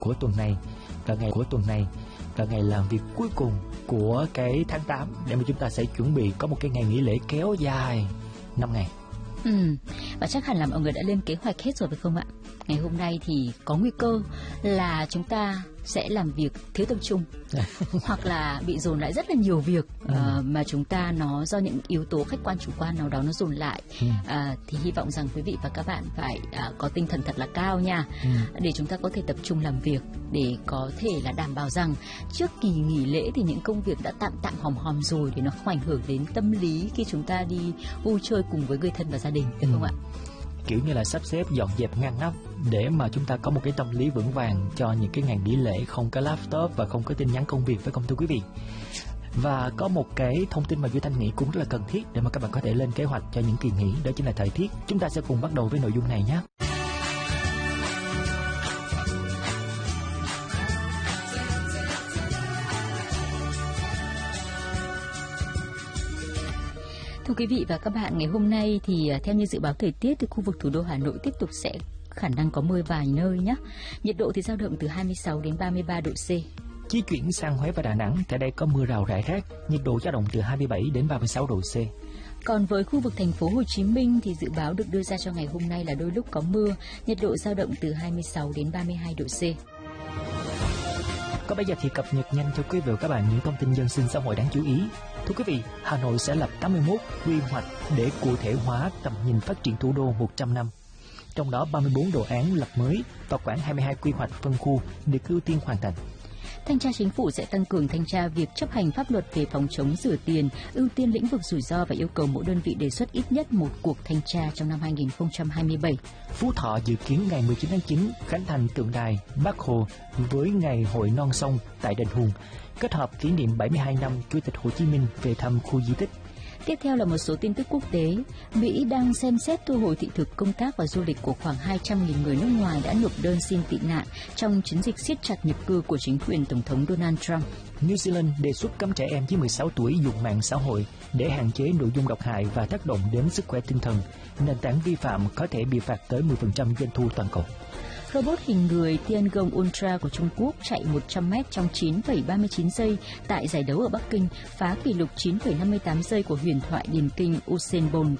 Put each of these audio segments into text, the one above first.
của tuần này là ngày làm việc cuối cùng của cái tháng 8, để mà chúng ta sẽ chuẩn bị có một cái ngày nghỉ lễ kéo dài 5 ngày. Và chắc hẳn là mọi người đã lên kế hoạch hết rồi phải không ạ? Ngày hôm nay thì có nguy cơ là chúng ta sẽ làm việc thiếu tập trung hoặc là bị dồn lại rất là nhiều việc mà chúng ta nó do những yếu tố khách quan chủ quan nào đó nó dồn lại. Thì hy vọng rằng quý vị và các bạn phải có tinh thần thật là cao nha, để chúng ta có thể tập trung làm việc, để có thể là đảm bảo rằng trước kỳ nghỉ lễ thì những công việc đã tạm hòm rồi để nó không ảnh hưởng đến tâm lý khi chúng ta đi vui chơi cùng với người thân và gia đình, được không ạ? Kiểu như là sắp xếp dọn dẹp ngăn nắp để mà chúng ta có một cái tâm lý vững vàng cho những cái ngày nghỉ lễ không có laptop và không có tin nhắn công việc, phải không thưa quý vị? Và có một cái thông tin mà Duy Thanh nghĩ cũng rất là cần thiết để mà các bạn có thể lên kế hoạch cho những kỳ nghỉ, đó chính là thời tiết. Chúng ta sẽ cùng bắt đầu với nội dung này nhé. Thưa quý vị và các bạn, ngày hôm nay thì theo như dự báo thời tiết thì khu vực thủ đô Hà Nội tiếp tục sẽ khả năng có mưa vài nơi nhé. Nhiệt độ thì dao động từ 26 đến 33 độ C. Di chuyển sang Huế và Đà Nẵng, tại đây có mưa rào rải rác, nhiệt độ dao động từ 27 đến 36 độ C. Còn với khu vực thành phố Hồ Chí Minh thì dự báo được đưa ra cho ngày hôm nay là đôi lúc có mưa, nhiệt độ dao động từ 26 đến 32 độ C. Còn bây giờ thì cập nhật nhanh cho quý vị và các bạn những thông tin dân sinh xã hội đáng chú ý. Thưa quý vị, Hà Nội sẽ lập 81 quy hoạch để cụ thể hóa tầm nhìn phát triển thủ đô 100 năm. Trong đó 34 đồ án lập mới và khoảng 22 quy hoạch phân khu được ưu tiên hoàn thành. Thanh tra Chính phủ sẽ tăng cường thanh tra việc chấp hành pháp luật về phòng chống rửa tiền, ưu tiên lĩnh vực rủi ro và yêu cầu mỗi đơn vị đề xuất ít nhất một cuộc thanh tra trong năm 2027. Phú Thọ dự kiến ngày 19 tháng 9 khánh thành tượng đài Bác Hồ với ngày hội non sông tại đền Hùng, kết hợp kỷ niệm 72 năm Chủ tịch Hồ Chí Minh về thăm khu di tích. Tiếp theo là một số tin tức quốc tế. Mỹ đang xem xét thu hồi thị thực công tác và du lịch của khoảng 200.000 người nước ngoài đã nộp đơn xin tị nạn trong chiến dịch siết chặt nhập cư của chính quyền Tổng thống Donald Trump. New Zealand đề xuất cấm trẻ em dưới 16 tuổi dùng mạng xã hội để hạn chế nội dung độc hại và tác động đến sức khỏe tinh thần. Nền tảng vi phạm có thể bị phạt tới 10% doanh thu toàn cầu. Robot hình người Tiangong Ultra của Trung Quốc chạy 100m trong 9,39 giây tại giải đấu ở Bắc Kinh, phá kỷ lục 9,58 giây của huyền thoại điền kinh Usain Bolt.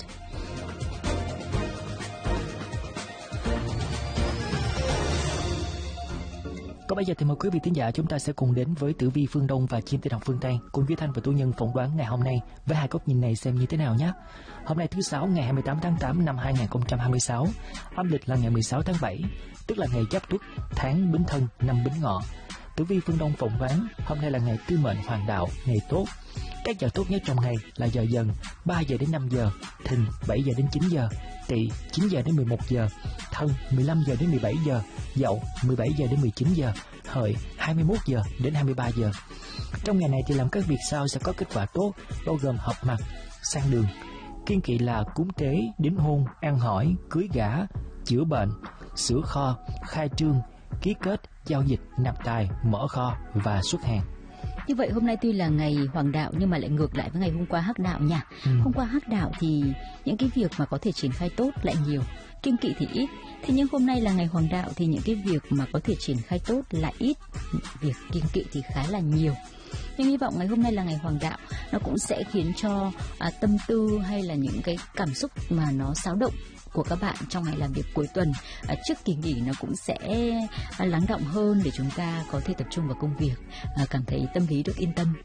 Còn bây giờ thì mời quý vị thính giả chúng ta sẽ cùng đến với Tử Vi Phương Đông và Chim Tinh Học Phương Tây cùng Duy Thanh và Tú Nhân phỏng đoán ngày hôm nay với hai góc nhìn này xem như thế nào nhé. Hôm nay thứ Sáu ngày 28 tháng 8 năm 2026, âm lịch là ngày 16 tháng 7, tức là ngày Giáp Tuất, tháng Bính Thân, năm Bính Ngọ. Tử Vi Phương Đông phỏng đoán hôm nay là ngày tư mệnh hoàng đạo, ngày tốt. Các giờ tốt nhất trong ngày là giờ Dần 3 giờ đến 5 giờ, Thìn 7 giờ đến 9 giờ, Tỵ 9 giờ đến 11 giờ, Thân 15 giờ đến 17 giờ, Dậu 17 giờ đến 19 giờ, Hợi 21 giờ đến 23 giờ. Trong ngày này thì làm các việc sau sẽ có kết quả tốt, bao gồm họp mặt, sang đường. Kiêng kỵ là cúng tế, đính hôn, ăn hỏi, cưới gả, chữa bệnh, sửa kho, khai trương, ký kết, giao dịch, nạp tài, mở kho và xuất hàng. Như vậy hôm nay tuy là ngày hoàng đạo nhưng mà lại ngược lại với ngày hôm qua hắc đạo nha. Hôm qua hắc đạo thì những cái việc mà có thể triển khai tốt lại nhiều, kiêng kỵ thì ít. Thế nhưng hôm nay là ngày hoàng đạo thì những cái việc mà có thể triển khai tốt lại ít, việc kiêng kỵ thì khá là nhiều. Nhưng hy vọng ngày hôm nay là ngày hoàng đạo, nó cũng sẽ khiến cho tâm tư hay là những cái cảm xúc mà nó xáo động của các bạn trong ngày làm việc cuối tuần trước kỳ nghỉ nó cũng sẽ lắng đọng hơn để chúng ta có thể tập trung vào công việc, cảm thấy tâm lý được yên tâm.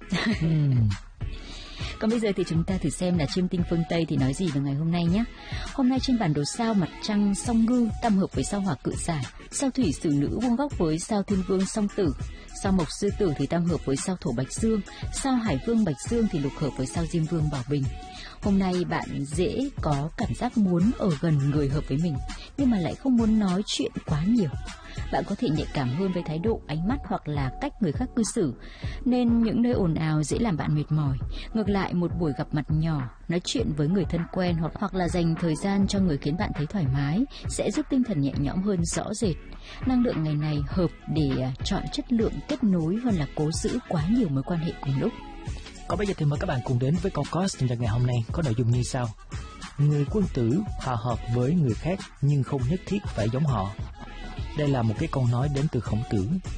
Còn bây giờ thì chúng ta thử xem là chiêm tinh phương Tây thì nói gì vào ngày hôm nay nhé. Hôm nay trên bản đồ sao mặt trăng song ngư tam hợp với sao hỏa cự giải, sao thủy sử nữ vuông góc với sao thiên vương song tử, sao mộc sư tử thì tam hợp với sao thổ bạch dương, sao hải vương bạch dương thì lục hợp với sao diêm vương bảo bình. Hôm nay bạn dễ có cảm giác muốn ở gần người hợp với mình, nhưng mà lại không muốn nói chuyện quá nhiều. Bạn có thể nhạy cảm hơn với thái độ, ánh mắt hoặc là cách người khác cư xử, nên những nơi ồn ào dễ làm bạn mệt mỏi. Ngược lại, một buổi gặp mặt nhỏ, nói chuyện với người thân quen hoặc là dành thời gian cho người khiến bạn thấy thoải mái sẽ giúp tinh thần nhẹ nhõm hơn rõ rệt. Năng lượng ngày này hợp để chọn chất lượng kết nối hơn là cố giữ quá nhiều mối quan hệ cùng lúc. Còn bây giờ thì mời các bạn cùng đến với câu cost trong ngày hôm nay có nội dung như sau. Người quân tử hòa hợp với người khác nhưng không nhất thiết phải giống họ. Đây là một cái câu nói đến từ Khổng Tử.